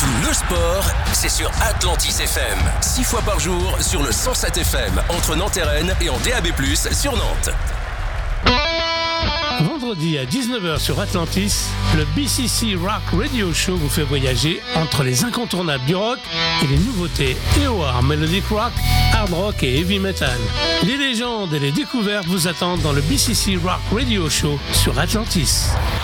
Tout le sport, c'est sur Atlantis FM. 6 fois par jour sur le 107 FM, entre Nantes et Rennes et en DAB+, sur Nantes. Vendredi à 19h sur Atlantis, le BCC Rock Radio Show vous fait voyager entre les incontournables du rock et les nouveautés EOR, Melodic Rock, Hard Rock et Heavy Metal. Les légendes et les découvertes vous attendent dans le BCC Rock Radio Show sur Atlantis.